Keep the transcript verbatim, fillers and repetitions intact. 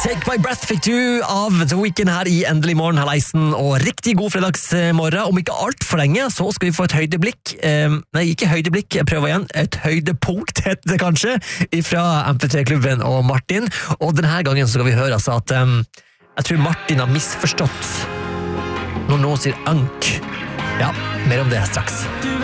Take My Breath fikk du av The Weeknd her i Endelig morgen, halleisen, og riktig god fredagsmorgen. Om ikke alt for lenge, så skal vi få et høydeblikk. Eh, nei, ikke høydeblikk, jeg prøver igjen. Et høydepunkt, heter det kanskje, fra M P tre-klubben og Martin. Og denne gangen så skal vi høre altså at um, jeg tror Martin har misforstått når noen sier unk. Ja, mer om det straks.